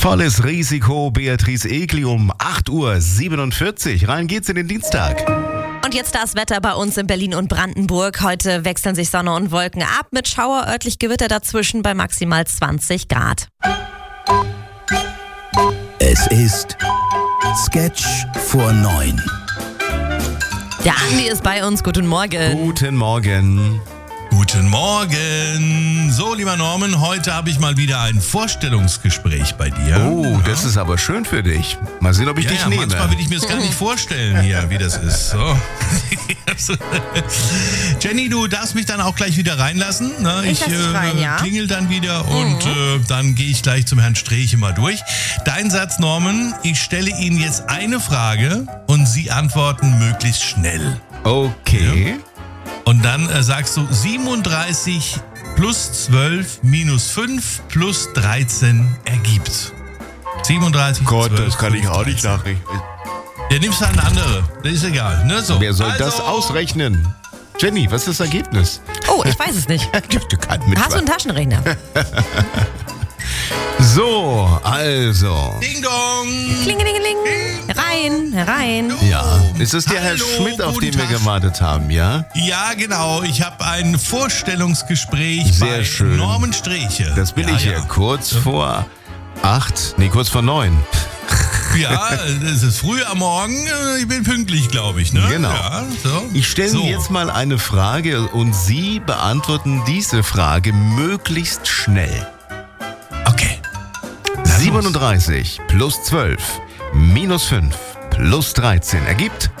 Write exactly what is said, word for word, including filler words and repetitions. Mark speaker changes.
Speaker 1: Volles Risiko, Beatrice Egli um acht Uhr siebenundvierzig. Rein geht's in den Dienstag.
Speaker 2: Und jetzt das Wetter bei uns in Berlin und Brandenburg. Heute wechseln sich Sonne und Wolken ab mit Schauer, örtlich Gewitter dazwischen bei maximal zwanzig Grad.
Speaker 3: Es ist Sketch vor neun.
Speaker 2: Der Andi ist bei uns. Guten Morgen.
Speaker 1: Guten Morgen.
Speaker 4: Guten Morgen. So, lieber Norman, heute habe ich mal wieder ein Vorstellungsgespräch bei dir.
Speaker 1: Oh,
Speaker 4: ja.
Speaker 1: Das ist aber schön für dich. Mal sehen, ob ich
Speaker 4: ja,
Speaker 1: dich
Speaker 4: ja,
Speaker 1: nehme.
Speaker 4: Manchmal will ich mir das gar nicht vorstellen hier, wie das ist. So. Jenny, du darfst mich dann auch gleich wieder reinlassen. Ne?
Speaker 2: Ich lass dich
Speaker 4: äh,
Speaker 2: rein, ja.
Speaker 4: klingel dann wieder und äh, dann gehe ich gleich zum Herrn Streeche mal durch. Dein Satz, Norman, ich stelle Ihnen jetzt eine Frage und Sie antworten möglichst schnell.
Speaker 1: Okay.
Speaker 4: Ja? Und dann äh, sagst du siebenunddreißig plus zwölf minus fünf plus dreizehn ergibt. siebenunddreißig
Speaker 1: Gott,
Speaker 4: zwölf,
Speaker 1: das kann ich auch nicht
Speaker 4: dreizehn.
Speaker 1: nachrechnen.
Speaker 4: Ja, nimmst du eine andere. Das ist egal. Ne? So.
Speaker 1: Wer soll
Speaker 4: also,
Speaker 1: das ausrechnen? Jenny, was ist das Ergebnis?
Speaker 2: Oh, ich weiß es nicht.
Speaker 1: Du kannst mit
Speaker 2: Hast du einen Taschenrechner?
Speaker 1: So, also.
Speaker 4: Ding dong.
Speaker 2: Klingelingeling. Rein, herein.
Speaker 1: Ja, ist es der Herr
Speaker 4: Hallo,
Speaker 1: Schmidt, auf
Speaker 4: guten
Speaker 1: den wir
Speaker 4: Tag.
Speaker 1: gewartet haben, ja?
Speaker 4: Ja, genau. Ich habe ein Vorstellungsgespräch
Speaker 1: Sehr
Speaker 4: bei
Speaker 1: schön.
Speaker 4: Norman Streeche.
Speaker 1: Das bin
Speaker 4: ja,
Speaker 1: ich
Speaker 4: ja.
Speaker 1: hier, kurz vor acht, nee, kurz vor neun.
Speaker 4: Ja, es ist früh am Morgen. Ich bin pünktlich, glaube ich. Ne?
Speaker 1: Genau.
Speaker 4: Ja, so.
Speaker 1: Ich stelle
Speaker 4: so.
Speaker 1: jetzt mal eine Frage und Sie beantworten diese Frage möglichst schnell.
Speaker 4: Okay. Na,
Speaker 1: siebenunddreißig plus zwölf minus fünf plus dreizehn ergibt